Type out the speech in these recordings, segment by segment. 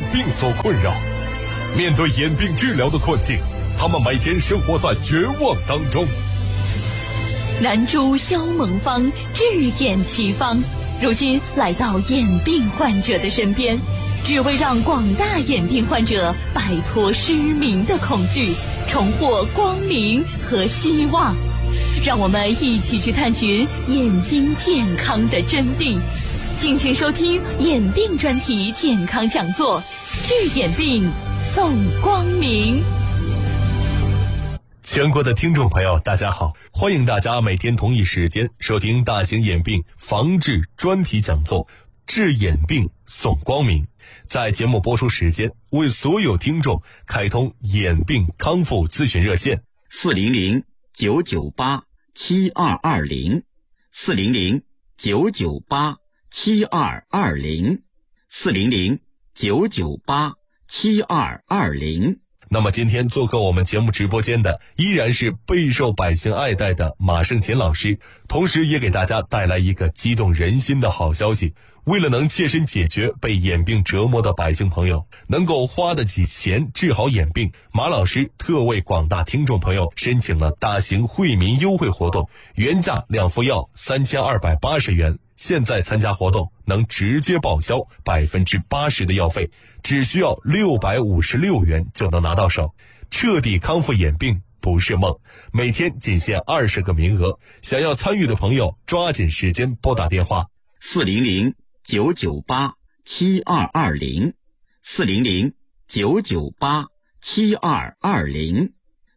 病所困扰。面对眼病治疗的困境，他们每天生活在绝望当中。 南珠消蒙方，治眼奇方，如今来到眼病患者的身边，只为让广大眼病患者摆脱失明的恐惧，重获光明和希望。让我们一起去探寻眼睛健康的真谛。敬请收听眼病专题健康讲座，治眼病送光明。 全国的听众朋友大家好，欢迎大家每天同一时间收听大型眼病防治专题讲座，治眼病送光明。在节目播出时间，为所有听众开通眼病康复咨询热线 400-998-7220 400-998-7220 400-998-7220。 那么今天做客我们节目直播间的依然是备受百姓爱戴的马胜勤老师，同时也给大家带来一个激动人心的好消息。为了能切身解决被眼病折磨的百姓朋友能够花得起钱治好眼病，马老师特为广大听众朋友申请了大型惠民优惠活动，原价2副药3280元，现在参加活动能直接报销80%的药费，只需要656元就能拿到手，彻底康复眼病不是梦。每天仅限20个名额，想要参与的朋友抓紧时间拨打电话 400-998-7220 400-998-7220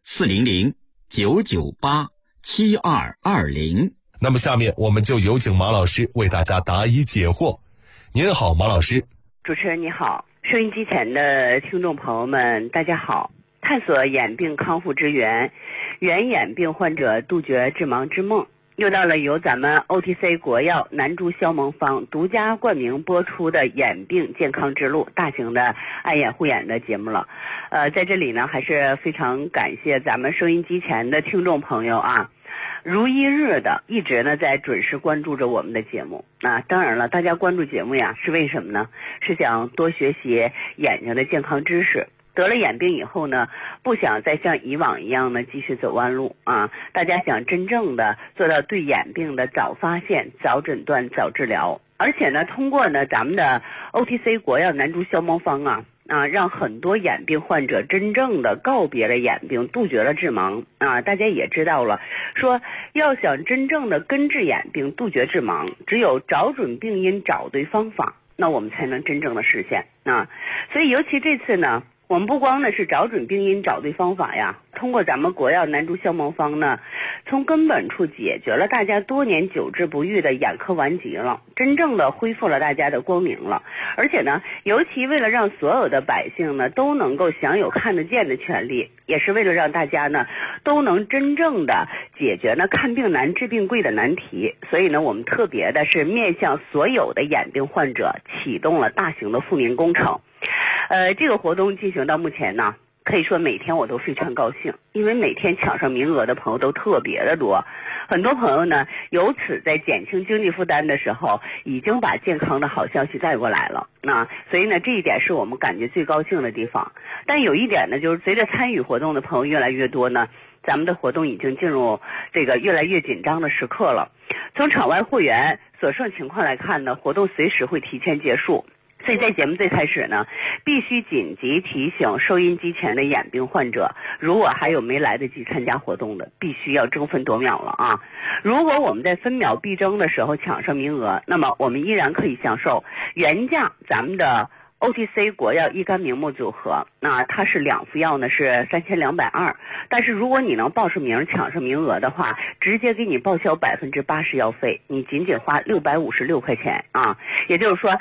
400-998-7220。 那么下面我们就有请马老师为大家答疑解惑。您好，马老师。 主持人你好，收音机前的听众朋友们大家好。探索眼病康复之源，圆眼病患者杜绝致盲之梦，又到了由咱们 OTC 国药南珠消蒙方独家冠名播出的眼病健康之路大型的爱眼护眼的节目了。在这里呢，还是非常感谢咱们收音机前的听众朋友啊，如一日的一直呢在准时关注着我们的节目。当然了，大家关注节目呀是为什么呢？是想多学习眼睛的健康知识。得了眼病以后呢，不想再像以往一样呢继续走弯路啊！大家想真正的做到对眼病的早发现、早诊断、早治疗，而且呢，通过呢咱们的 OTC 国药南珠消蒙方让很多眼病患者真正的告别了眼病，杜绝了致盲啊！大家也知道了，说要想真正的根治眼病、杜绝致盲，只有找准病因、找对方法，那我们才能真正的实现啊！所以尤其这次呢，我们不光呢是找准病因找对方法呀，通过咱们国药南珠消蒙方呢，从根本处解决了大家多年久治不愈的眼科顽疾了，真正的恢复了大家的光明了。而且呢，尤其为了让所有的百姓呢都能够享有看得见的权利，也是为了让大家呢都能真正的解决呢看病难治病贵的难题，所以呢我们特别的是面向所有的眼病患者启动了大型的富民工程。这个活动进行到目前呢，可以说每天我都非常高兴，因为每天抢上名额的朋友都特别的多，很多朋友呢由此在减轻经济负担的时候，已经把健康的好消息带过来了。所以呢这一点是我们感觉最高兴的地方。但有一点呢，就是随着参与活动的朋友越来越多呢，咱们的活动已经进入这个越来越紧张的时刻了。从场外会员所剩情况来看呢，活动随时会提前结束。所以在节目最开始呢，必须紧急提醒收音机前的眼病患者，如果还有没来得及参加活动的，必须要争分夺秒了啊！如果我们在分秒必争的时候抢上名额，那么我们依然可以享受原价咱们的OTC 国药益肝明目组合，它是2副药呢是3220，但是如果你能报上名抢上名额的话，直接给你报销80%药费，你仅仅花656块钱啊！也就是说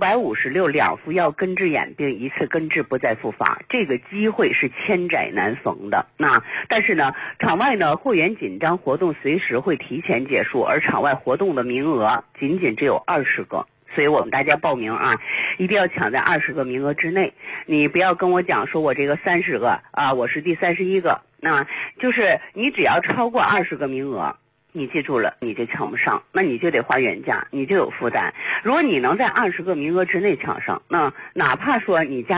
656，2副药根治眼病，一次根治不再复发，这个机会是千载难逢的。但是呢，场外呢会员紧张，活动随时会提前结束，而场外活动的名额仅仅只有20个。所以我们大家报名一定要抢在20个名额之内。你不要跟我讲说我这个30个我是第31个，就是你只要超过20个名额，你记住了，你就抢不上，那你就得花原价，你就有负担。如果你能在20个名额之内抢上，那哪怕说你家